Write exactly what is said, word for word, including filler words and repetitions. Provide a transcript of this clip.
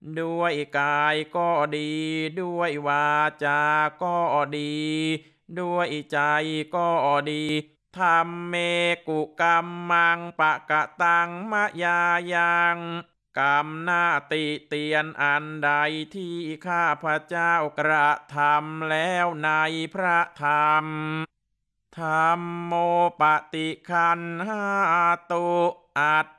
ด้วยกายก็ดีด้วยวาจาก็ดีด้วยใจก็ดีธรรมเมกุกรรมมังปะกะตังมะยายังกรรมหน้าติเตียนอันใดที่ข้าพระเจ้ากระทำแล้วในพระธรรมธัมโมปฏิคันหาตุอัต